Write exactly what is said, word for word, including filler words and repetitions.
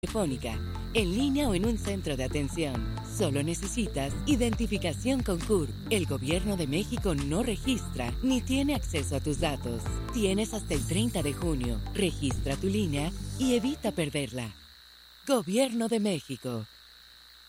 telefónica, en línea o en un centro de atención. Solo necesitas identificación con C U R. El Gobierno de México no registra ni tiene acceso a tus datos. Tienes hasta el treinta de junio. Registra tu línea y evita perderla. Gobierno de México.